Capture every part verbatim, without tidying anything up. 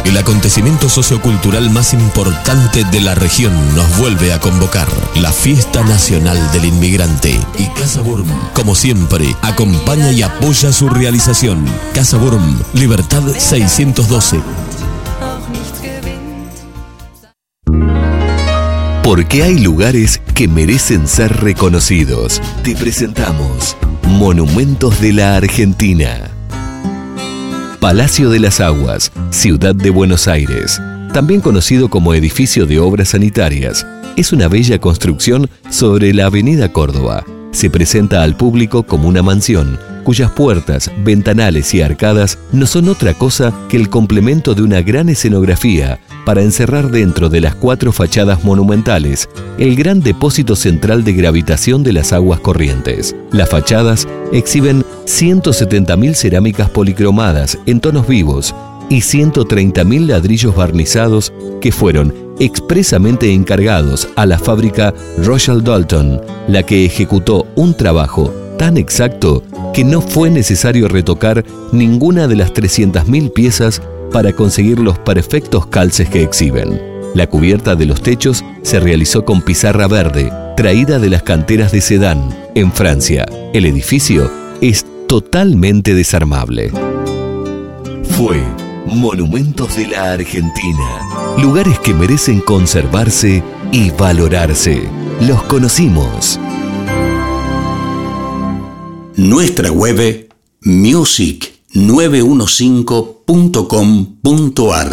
El acontecimiento sociocultural más importante de la región nos vuelve a convocar. La Fiesta Nacional del Inmigrante. Y Casa Burm, como siempre, acompaña y apoya su realización. Casa Burm, Libertad seiscientos doce. Porque hay lugares que merecen ser reconocidos. Te presentamos Monumentos de la Argentina. Palacio de las Aguas, Ciudad de Buenos Aires, también conocido como Edificio de Obras Sanitarias, es una bella construcción sobre la Avenida Córdoba. Se presenta al público como una mansión, cuyas puertas, ventanales y arcadas no son otra cosa que el complemento de una gran escenografía para encerrar dentro de las cuatro fachadas monumentales el gran depósito central de gravitación de las aguas corrientes. Las fachadas exhiben ciento setenta mil cerámicas policromadas en tonos vivos y ciento treinta mil ladrillos barnizados que fueron expresamente encargados a la fábrica Royal Doulton, la que ejecutó un trabajo tan exacto que no fue necesario retocar ninguna de las trescientas mil piezas para conseguir los perfectos calces que exhiben. La cubierta de los techos se realizó con pizarra verde, traída de las canteras de Sedan, en Francia. El edificio es totalmente desarmable. Fue Monumentos de la Argentina. Lugares que merecen conservarse y valorarse. Los conocimos. Nuestra web music nueve quince punto com punto ar.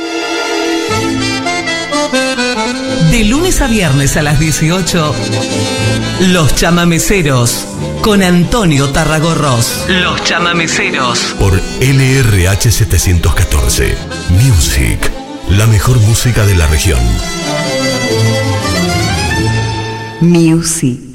De lunes a viernes a las dieciocho, Los Chamameceros, con Antonio Tarragorros. Los Chamameceros. Por L R H setecientos catorce. Music. La mejor música de la región. Music.